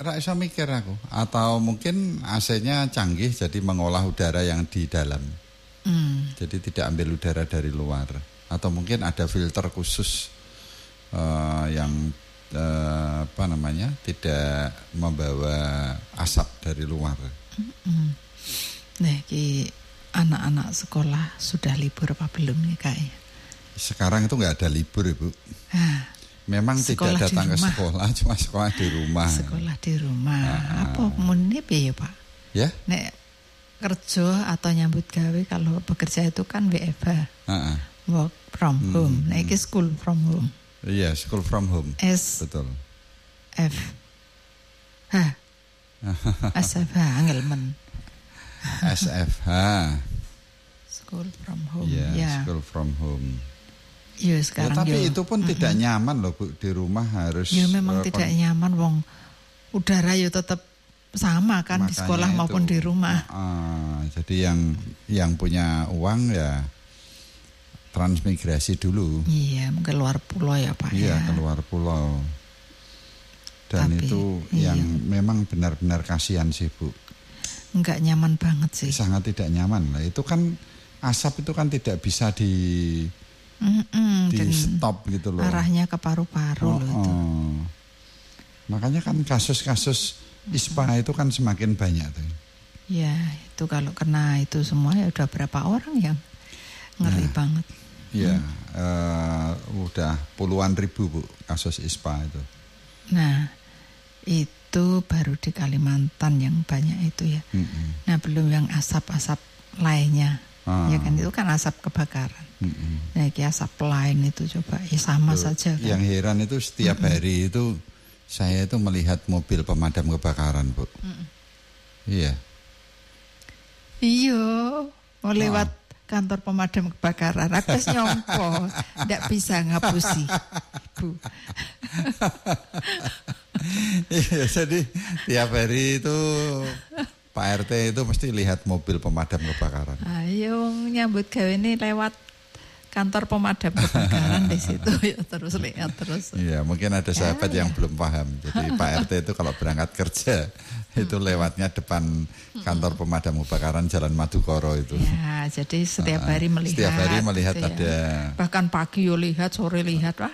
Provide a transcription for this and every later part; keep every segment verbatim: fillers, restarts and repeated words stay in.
ra iso mikir aku. Atau mungkin A C-nya canggih jadi mengolah udara yang di dalam. Hmm. Jadi tidak ambil udara dari luar. Atau mungkin ada filter khusus uh, yang uh, apa namanya tidak membawa asap dari luar. Hmm. Nah, ki anak-anak sekolah sudah libur apa belum nih Kak? Sekarang itu nggak ada libur Ibu. Hah. Memang sekolah tidak datang ke sekolah, cuma sekolah di rumah. Sekolah di rumah. Nah, apa menip ya Pak? Ya? Nek kerja atau nyambut gawe kalau bekerja itu kan W F H. Uh-uh. Work from hmm. home. Nah, ini school from home. Iya, school from home. S. Betul. F. H. S F H Angelman. S F H. School from home. Iya, ya. School from home. Ya, sekarang ya, tapi yo, itu pun mm-mm. tidak nyaman loh Bu, di rumah harus. Ya memang uh, tidak kon- nyaman wong udara yo tetap sama kan di sekolah itu, maupun di rumah. Uh, jadi yang yang punya uang ya transmigrasi dulu. Iya, keluar pulau ya Pak. Iya, ya. keluar pulau. Dan tapi, itu iya. yang memang benar-benar kasihan sih Bu. Enggak nyaman banget sih. Sangat tidak nyaman lah. Itu kan asap itu kan tidak bisa di Mm-mm, di stop gitu loh. Arahnya ke paru-paru oh, loh itu. Oh. Makanya kan kasus-kasus I S P A itu kan semakin banyak tuh. Ya, itu kalau kena itu semua ya udah berapa orang yang ngeri nah, banget. Iya, hmm. uh, udah puluhan ribu Bu kasus I S P A itu. Nah, itu baru di Kalimantan yang banyak itu ya. Mm-mm. Nah, belum yang asap-asap lainnya. Ah. Ya kan itu kan asap kebakaran. Mm-mm. Nah, ki asap lain itu coba ya sama Tuh, saja kan. Yang heran itu setiap Mm-mm. hari itu saya itu melihat mobil pemadam kebakaran, Bu. Mm-mm. Iya. Iya, mau lewat ah. kantor pemadam kebakaran. Aku nyongko, ndak bisa ngapusi, Bu. Iya, jadi tiap hari itu Pak R T itu mesti lihat mobil pemadam kebakaran. Ayo nyambut gawe ini lewat kantor pemadam kebakaran di situ ya terus lihat terus. Iya, mungkin ada sahabat ya, yang ya. belum paham. Jadi Pak R T itu kalau berangkat kerja itu lewatnya depan kantor pemadam kebakaran Jalan Madukoro itu. Ya, jadi setiap hari melihat. Setiap hari melihat gitu ada. Ya. Bahkan pagi yo lihat, sore lihat lah.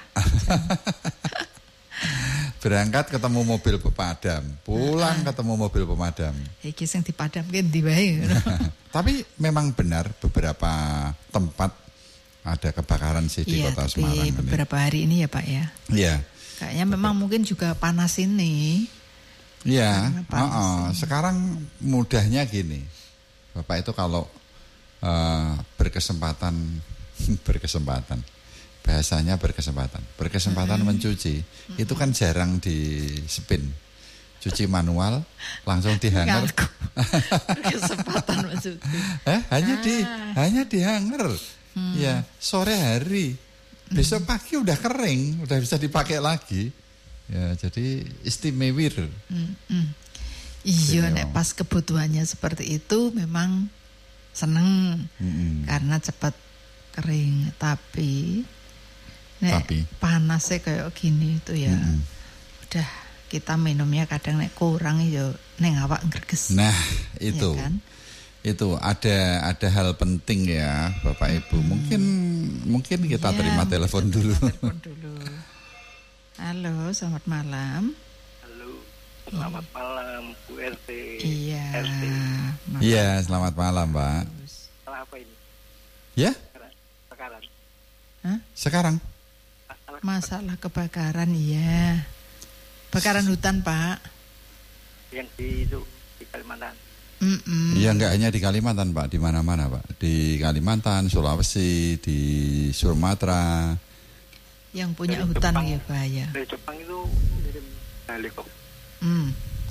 Berangkat ketemu mobil pemadam, pulang ketemu mobil pemadam. Iki sing dipadamke ndi wae. Tapi memang benar beberapa tempat ada kebakaran sih di iya, Kota tapi Semarang. Beberapa ini. hari ini ya Pak ya. Iya. Kayaknya memang mungkin juga panas ini. Iya. Uh-uh. Sekarang mudahnya gini, Bapak itu kalau uh, berkesempatan berkesempatan. Bahasanya berkesempatan. Berkesempatan mm-hmm. mencuci mm-hmm. itu kan jarang di spin. Cuci manual langsung dihanger. Berkesempatan mencuci. Eh, hanya ah. di hanya dihanger. Hmm. Ya, sore hari. Besok pagi udah kering, udah bisa dipakai lagi. Ya, jadi istimewir. Mm-hmm. Iya, nek pas kebutuhannya seperti itu memang seneng mm-hmm. karena cepat kering, tapi nek Tapi panasnya kayak gini itu ya mm-hmm. udah kita minumnya kadang nek kurang ya neng awak ngreges. Nah itu ya kan? Itu ada ada hal penting ya Bapak Ibu. Mm-hmm. Mungkin mungkin kita ya, terima telepon dulu. Telepon dulu. Halo, selamat malam. Halo, selamat oh. malam Bu R T. Iya. R T. Iya, selamat malam Pak. Salah apa ini? Ya? Sekarang. Hah? Sekarang. Masalah kebakaran, iya. Kebakaran hutan, Pak. Yang di itu di Kalimantan. Iya, enggak hanya di Kalimantan, Pak, di mana-mana, Pak. Di Kalimantan, Sulawesi, di Sumatera. Yang punya dari hutan Jepang, ya bahaya. Dari Jepang itu kirim helikopter. Hmm.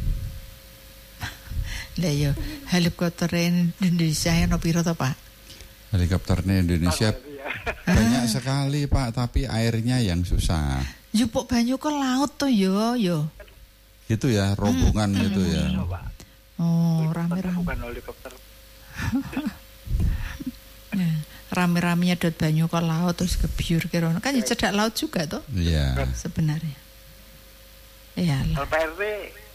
Lah yo, helikopter Indonesia ono piro to, Pak? Helikopternya Indonesia banyak sekali Pak, tapi airnya yang susah. Jupuk banyu ke laut tuh yo yo. Gitu ya, rombongan hmm. gitu ya. Oh, rame-rame. Bukan helikopter. Ya, rame-ramenya dot banyu ke laut terus kebiur kira kan ya cedak laut juga tuh. Iya. Sebenarnya. Iyalah. Pak R T